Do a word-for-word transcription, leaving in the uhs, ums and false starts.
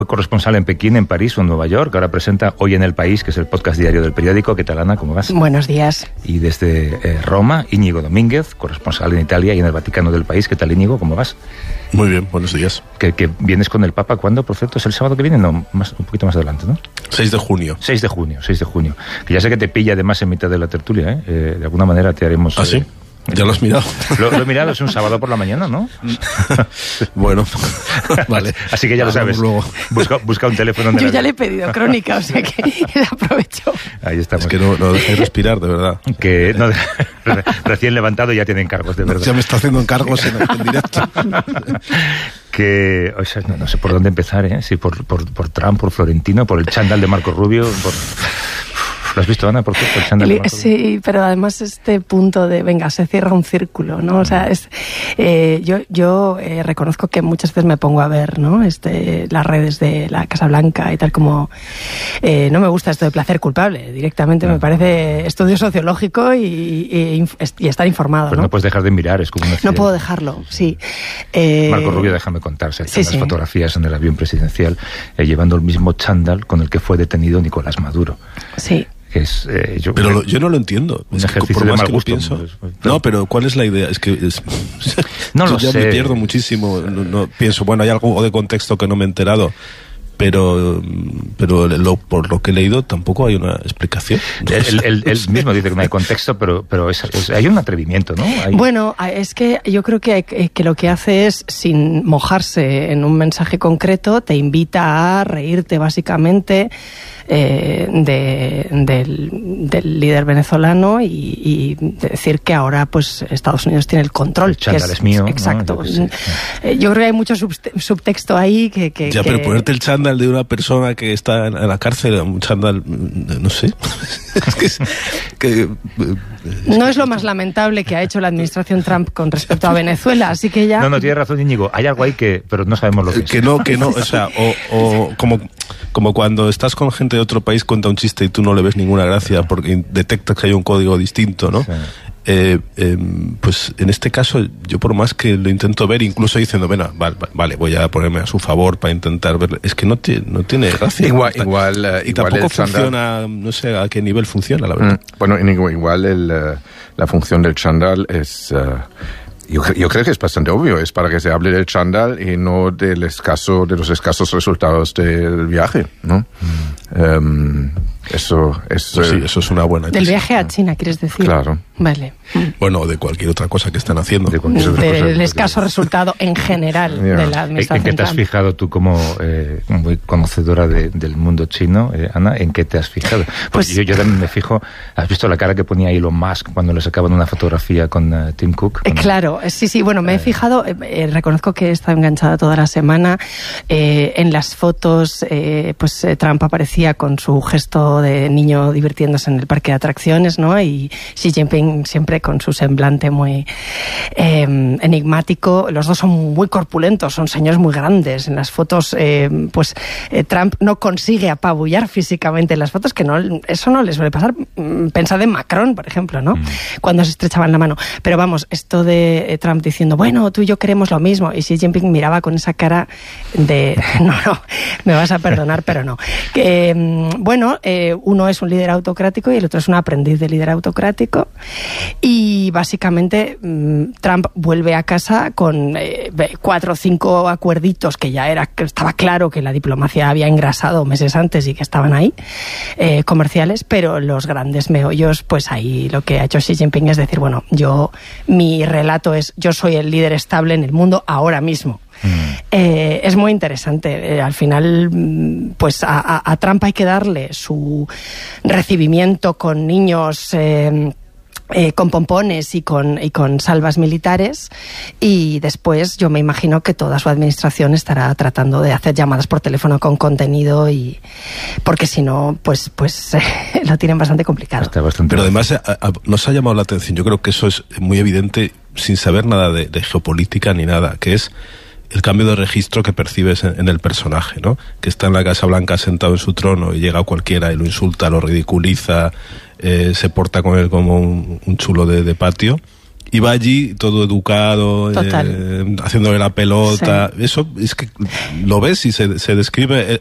Corresponsal en Pekín, en París o en Nueva York, ahora presenta Hoy en el País, que es el podcast diario del periódico. ¿Qué tal, Ana? ¿Cómo vas? Buenos días. Y desde eh, Roma, Íñigo Domínguez, corresponsal en Italia y en el Vaticano del País. ¿Qué tal, Íñigo? ¿Cómo vas? Muy bien, buenos días. Que, que vienes con el Papa, ¿cuándo, por cierto? ¿Es el sábado que viene? No, más, un poquito más adelante, ¿no? seis de junio. seis de junio, seis de junio. Que ya sé que te pilla además en mitad de la tertulia, ¿eh? eh de alguna manera te haremos... ¿Ah, sí? Eh, ¿Ya lo has mirado? Lo, lo he mirado, es un sábado por la mañana, ¿no? Bueno, vale. Así que ya lo sabes. Luego. Busca, busca un teléfono. Yo ya le he pedido crónica, o sea que aprovecho. Ahí estamos. Es que no, no dejáis respirar, de verdad. Que no, recién levantado ya tiene encargos, de verdad. Ya me está haciendo encargos en, en directo. Que, o sea, no, no sé por dónde empezar, ¿eh? Si por, por, por Trump, por Florentino, por el chándal de Marco Rubio, por... ¿Lo has visto, Ana, por qué? El chándal de Marco Rubio. Sí, pero además este punto de, venga, se cierra un círculo, ¿no? O sea, es, eh, yo, yo eh, reconozco que muchas veces me pongo a ver, ¿no? Este, las redes de la Casa Blanca y tal, como eh, no me gusta esto de placer culpable, directamente no. Me parece estudio sociológico y, y, y estar informado, Pero ¿no? no puedes dejar de mirar, es como una... No puedo dejarlo, sí. Eh, Marco Rubio, déjame contar, se echan sí, las sí. fotografías en el avión presidencial eh, llevando el mismo chándal con el que fue detenido Nicolás Maduro. Sí. Es, eh, yo, pero lo, yo no lo entiendo. Un es ejercicio por de más mal que gusto. Lo pienso. Pues, pues, no, pero ¿cuál es la idea? Es que es, no yo lo ya sé. me pierdo muchísimo. No, no, pienso, bueno, hay algo de contexto que no me he enterado. Pero, pero lo, por lo que he leído tampoco hay una explicación. Él, él, él mismo dice que no hay contexto, pero, pero es, es, hay un atrevimiento, ¿no? Hay... Bueno, es que yo creo que, que lo que hace es, sin mojarse en un mensaje concreto, te invita a reírte básicamente eh, de, del, del líder venezolano y, y decir que ahora pues Estados Unidos tiene el control. El chándal que es, es mío. Exacto. ¿No? Yo, sé, sí. Yo creo que hay mucho subtexto ahí que... que ya, que... pero ponerte el chándal de una persona que está en la cárcel, un chándal, no sé. es que, es, que, no es lo más lamentable que ha hecho la administración Trump con respecto a Venezuela, así que ya... No, no, tiene razón, Íñigo. Hay algo ahí que... Pero no sabemos lo que es. Que no, que no, o sea, o, o como, como cuando estás con gente de otro país, cuenta un chiste y tú no le ves ninguna gracia porque detectas que hay un código distinto, ¿no? Sí. Eh, eh, pues en este caso yo por más que lo intento ver, incluso diciendo bueno, vale, vale, voy a ponerme a su favor para intentar verlo, es que no, tiene, no tiene gracia. Igual, igual, uh, y igual tampoco el funciona, chándal... no sé a qué nivel funciona, la verdad. Mm, bueno, igual el, uh, la función del chándal es... Uh, Yo, yo creo que es bastante obvio, es para que se hable del chándal y no del escaso, de los escasos resultados del viaje, ¿no? Mm. Um, eso, eso, pues sí, eso es una buena Del viaje a China, ¿quieres decir? Claro. Vale. Bueno, de cualquier otra cosa que estén haciendo. De Del de escaso resultado en general yeah. de la administración. ¿En qué te has fijado tú como eh, muy conocedora de, del mundo chino, eh, Ana? ¿En qué te has fijado? Porque pues, yo, yo también me fijo, ¿has visto la cara que ponía Elon Musk cuando le sacaban una fotografía con uh, Tim Cook? Con, eh, claro, sí, sí, bueno, me he fijado, eh, eh, reconozco que he estado enganchada toda la semana. Eh, en las fotos, eh, pues eh, Trump aparecía con su gesto de niño divirtiéndose en el parque de atracciones, ¿no? Y Xi Jinping siempre con su semblante muy eh, enigmático. Los dos son muy corpulentos, son señores muy grandes. En las fotos, eh, pues eh, Trump no consigue apabullar físicamente en las fotos, que no, eso no les suele pasar. Pensad en Macron, por ejemplo, ¿no? Mm. Cuando se estrechaban la mano. Pero vamos, esto de eh, Trump diciendo, bueno, tú y yo queremos lo mismo, y Xi Jinping miraba con esa cara de, no, no, me vas a perdonar, pero no. Que, eh, bueno, eh, uno es un líder autocrático y el otro es un aprendiz de líder autocrático. Y básicamente Trump vuelve a casa con eh, cuatro o cinco acuerditos que ya era, que estaba claro que la diplomacia había engrasado meses antes y que estaban ahí, eh, comerciales, pero los grandes meollos, pues ahí lo que ha hecho Xi Jinping es decir, bueno, yo, mi relato es, yo soy el líder estable en el mundo ahora mismo. Mm. Eh, es muy interesante. Eh, al final, pues a, a, a Trump hay que darle su recibimiento con niños... Eh, Eh, con pompones y con, y con salvas militares, y después yo me imagino que toda su administración estará tratando de hacer llamadas por teléfono con contenido, y porque si no, pues pues eh, lo tienen bastante complicado. Está bastante Pero además a, a, nos ha llamado la atención, yo creo que eso es muy evidente sin saber nada de, de geopolítica ni nada, que es el cambio de registro que percibes en, en el personaje, ¿no? Que está en la Casa Blanca sentado en su trono y llega cualquiera y lo insulta, lo ridiculiza, eh, se porta con él como un, un chulo de, de patio, iba allí todo educado, eh, haciéndole la pelota. Sí. Eso es que lo ves y se, se describe